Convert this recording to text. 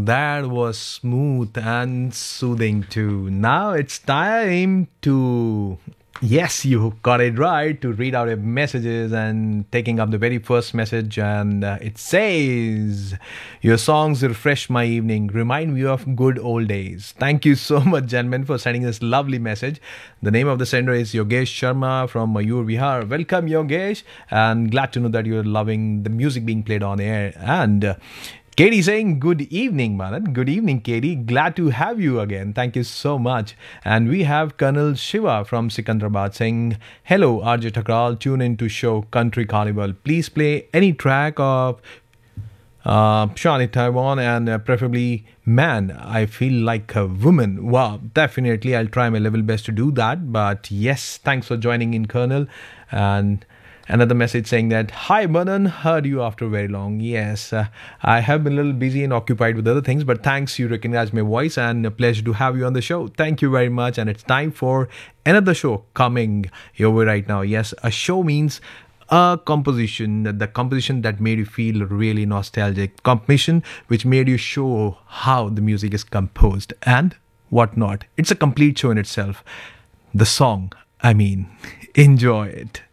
that was smooth and soothing too. Now it's time to. Yes, you got it right to read out your messages and taking up the very first message. And it says, your songs refresh my evening, remind me of good old days. Thank you so much, gentlemen, for sending this lovely message. The name of the sender is Yogesh Sharma from Mayur Vihar. Welcome, Yogesh, and glad to know that you're loving the music being played on air. And Katie saying, good evening, Manan. Good evening, Katie. Glad to have you again. Thank you so much. And we have Colonel Shiva from Sikandrabad saying, hello, RJ Thakral. Tune in to show Country Carnival. Please play any track of Shani Taiwan and preferably Man, I Feel Like a Woman. Wow, definitely. I'll try my level best to do that. But yes, thanks for joining in, Colonel. And another message saying that, hi Manan, heard you after very long. Yes, I have been a little busy and occupied with other things, but thanks, you recognize my voice and a pleasure to have you on the show. Thank you very much. And it's time for another show coming your way right now. Yes, a show means a composition, the composition that made you feel really nostalgic, composition which made you show how the music is composed and whatnot. It's a complete show in itself. The song, I mean, enjoy it.